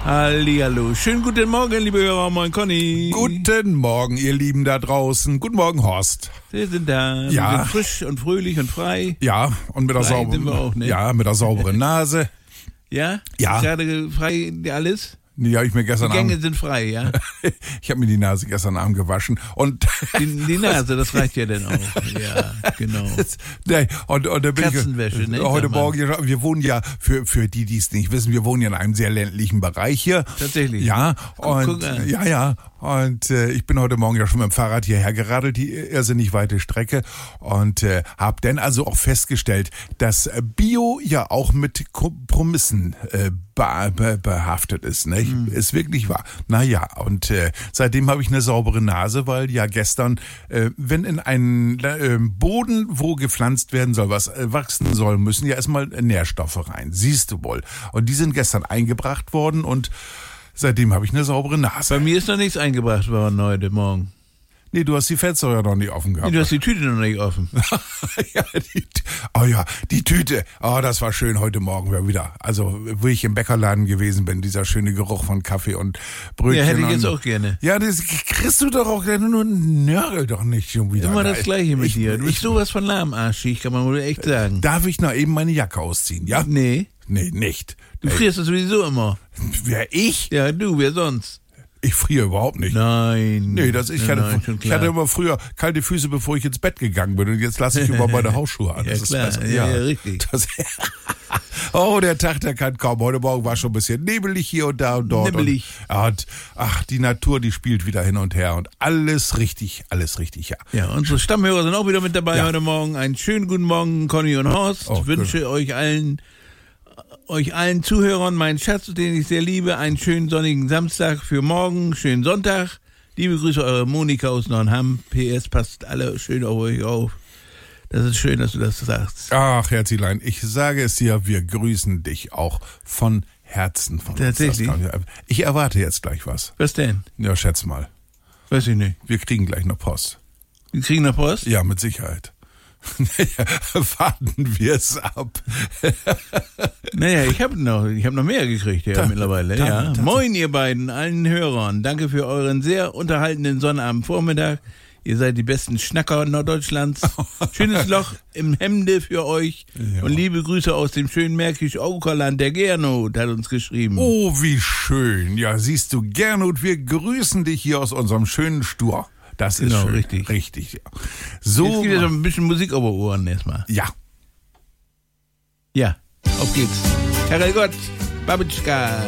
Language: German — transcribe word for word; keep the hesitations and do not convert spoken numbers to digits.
Hallihallo. Schönen guten Morgen, liebe Hörer. Moin, Conny. Guten Morgen, ihr Lieben da draußen. Guten Morgen, Horst. Wir sind da. Ja. Wir sind frisch und fröhlich und frei. Ja, und mit der Frei sauberen, sind wir auch, ne? ja, mit der sauberen Nase. Ja? Ja. Ist gerade frei alles? Die habe ich mir gestern Die Gänge Abend, sind frei, ja? ich habe mir die Nase gestern Abend gewaschen und Die, die Nase, das reicht ja dann auch. Ja, genau. nee, und, und da bin Katzenwäsche, ich ne, heute sagt man. Morgen, hier- wir wohnen ja, für, für die, die es nicht wissen, wir wohnen ja in einem sehr ländlichen Bereich hier. Tatsächlich. Ja, Guck- und guck an. ja, ja. Und äh, ich bin heute Morgen ja schon mit dem Fahrrad hierher geradelt, die irrsinnig weite Strecke. Und äh, habe dann also auch festgestellt, dass äh, Bio ja auch mit Kompromissen äh, be be behaftet ist. Ne? Mhm. Ist wirklich wahr. Naja, und äh, seitdem habe ich eine saubere Nase, weil ja gestern, äh, wenn in einen äh, Boden, wo gepflanzt werden soll, was äh, wachsen soll, müssen ja erstmal Nährstoffe rein. Siehst du wohl. Und die sind gestern eingebracht worden und seitdem habe ich eine saubere Nase. Bei mir ist noch nichts eingebracht worden heute Morgen. Nee, du hast die Fenster ja noch nicht offen Nee, gehabt. du hast die Tüte noch nicht offen. ja, die, oh ja, die Tüte. Oh, das war schön heute Morgen war wieder. Also, wo ich im Bäckerladen gewesen bin, dieser schöne Geruch von Kaffee und Brötchen. Ja, hätte ich und, jetzt auch gerne. Ja, das kriegst du doch auch, nur nörgel doch nicht schon wieder. Immer das Gleiche mit ich, dir. Du bist ich, sowas von lahmarschig, kann man wohl echt sagen. Darf ich noch eben meine Jacke ausziehen, ja? Nee, Nee, nicht. du frierst das sowieso immer. Wer ich? Ja, du, wer sonst? Ich friere überhaupt nicht. Nein. Nee, das, ich, nein, hatte, nein, schon ich klar. hatte immer früher kalte Füße, bevor ich ins Bett gegangen bin. Und jetzt lasse ich über meine Hausschuhe an. Ja, Das ist klar. besser. Ja, ja, richtig. Das, oh, der Tag, der kann kommen. Heute Morgen war schon ein bisschen nebelig hier und da und dort. Nibbelig. Und, und, ach, die Natur, die spielt wieder hin und her. Und alles richtig, alles richtig, ja. Ja, unsere Stammhörer sind auch wieder mit dabei Ja. heute Morgen. Einen schönen guten Morgen, Conny und Horst. Oh, Ich wünsche euch allen, euch allen Zuhörern, meinen Schatz, den ich sehr liebe, einen schönen sonnigen Samstag für morgen, schönen Sonntag. Liebe Grüße, eure Monika aus Neuenham. P S, passt alle schön auf euch auf. Das ist schön, dass du das sagst. Ach, Herzilein, ich sage es dir, wir grüßen dich auch von Herzen. Von uns. Tatsächlich? Das kann ich, ich erwarte jetzt gleich was. Was denn? Ja, schätz mal. Weiß ich nicht. Wir kriegen gleich noch Post. Wir kriegen noch Post? Ja, mit Sicherheit. Warten wir es ab. Naja, ich habe noch, ich hab noch mehr gekriegt ja, Da- mittlerweile. da- Ja. da- Moin, ihr beiden, allen Hörern. Danke für euren sehr unterhaltenden Sonnabendvormittag. Ihr seid die besten Schnacker Norddeutschlands. Schönes Loch im Hemde für euch. Ja. Und liebe Grüße aus dem schönen Märkisch-Aukerland. Der Gernot hat uns geschrieben. Oh, wie schön. Ja, siehst du, Gernot, wir grüßen dich hier aus unserem schönen Stur. Das ist Genau, schön. richtig. Richtig, ja. Jetzt So. gibt es noch ein bisschen Musik auf den Ohren erstmal. Ja. Ja, auf geht's. Karel Gott, Babitschka.